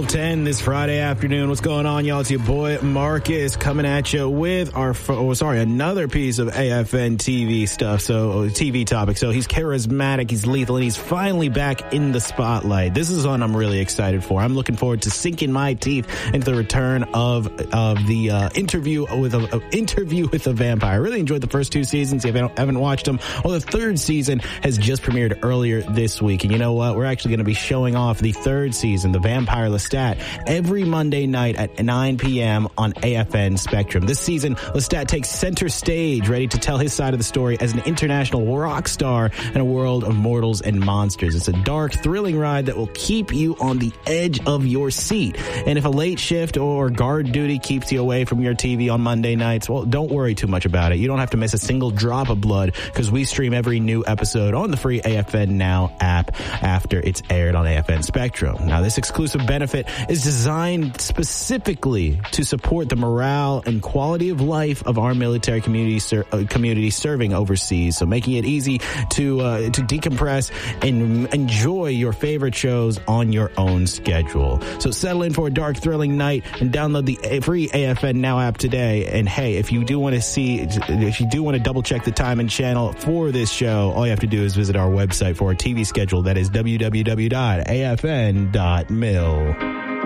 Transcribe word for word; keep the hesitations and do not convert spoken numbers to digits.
twelve ten this Friday afternoon. What's going on, y'all? It's your boy Marcus coming at you with our, oh, sorry, another piece of A F N T V stuff, so T V topic. So he's charismatic, he's lethal, and he's finally back in the spotlight. This is one I'm really excited for. I'm looking forward to sinking my teeth into the return of of the uh, interview with a uh, interview with a vampire. I really enjoyed the first two seasons. If you haven't watched them, well, the third season has just premiered earlier this week, and you know what? We're actually going to be showing off the third season, The Vampire Lestat, every Monday night at nine p.m. on A F N Spectrum. This season, Lestat takes center stage, ready to tell his side of the story as an international rock star in a world of mortals and monsters. It's a dark, thrilling ride that will keep you on the edge of your seat. And if a late shift or guard duty keeps you away from your T V on Monday nights, well, don't worry too much about it. You don't have to miss a single drop of blood because we stream every new episode on the free A F N Now app after it's aired on A F N Spectrum. Now, this exclusive benefit is designed specifically to support the morale and quality of life of our military community ser- uh, community serving overseas, so making it easy to uh, to decompress and enjoy your favorite shows on your own schedule. So settle in for a dark, thrilling night and download the free A F N Now app today. And hey, if you do want to see, if you do want to double check the time and channel for this show, all you have to do is visit our website for our T V schedule. That is w w w dot a f n dot mil.